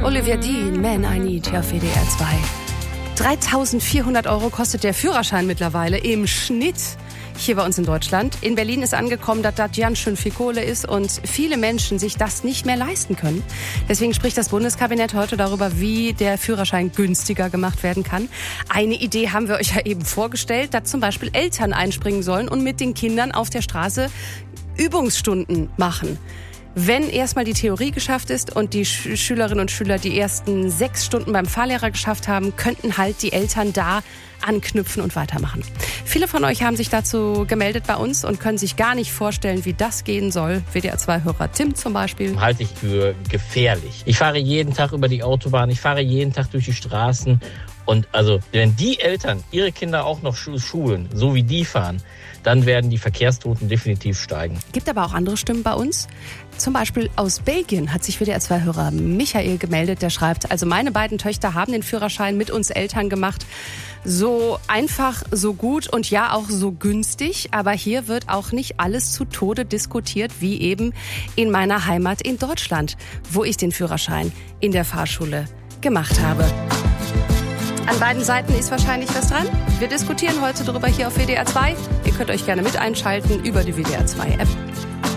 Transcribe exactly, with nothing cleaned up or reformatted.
Olivia Dean, Man I Need, hier auf W D R zwei. dreitausendvierhundert Euro kostet der Führerschein mittlerweile im Schnitt hier bei uns in Deutschland. In Berlin ist angekommen, dass das ganz schön viel Kohle ist und viele Menschen sich das nicht mehr leisten können. Deswegen spricht das Bundeskabinett heute darüber, wie der Führerschein günstiger gemacht werden kann. Eine Idee haben wir euch ja eben vorgestellt, dass zum Beispiel Eltern einspringen sollen und mit den Kindern auf der Straße Übungsstunden machen. Wenn erstmal die Theorie geschafft ist und die Sch- Schülerinnen und Schüler die ersten sechs Stunden beim Fahrlehrer geschafft haben, könnten halt die Eltern da anknüpfen und weitermachen. Viele von euch haben sich dazu gemeldet bei uns und können sich gar nicht vorstellen, wie das gehen soll. W D R zwei-Hörer Tim zum Beispiel. Halte ich für gefährlich. Ich fahre jeden Tag über die Autobahn, ich fahre jeden Tag durch die Straßen. Und also, wenn die Eltern ihre Kinder auch noch schulen, so wie die fahren, dann werden die Verkehrstoten definitiv steigen. Gibt aber auch andere Stimmen bei uns. Zum Beispiel aus Belgien hat sich W D R zwei-Hörer Michael gemeldet. Der schreibt, also meine beiden Töchter haben den Führerschein mit uns Eltern gemacht. So einfach, so gut und ja auch so günstig. Aber hier wird auch nicht alles zu Tode diskutiert, wie eben in meiner Heimat in Deutschland, wo ich den Führerschein in der Fahrschule gemacht habe. An beiden Seiten ist wahrscheinlich was dran. Wir diskutieren heute darüber hier auf W D R zwei. Ihr könnt euch gerne mit einschalten über die W D R zwei App.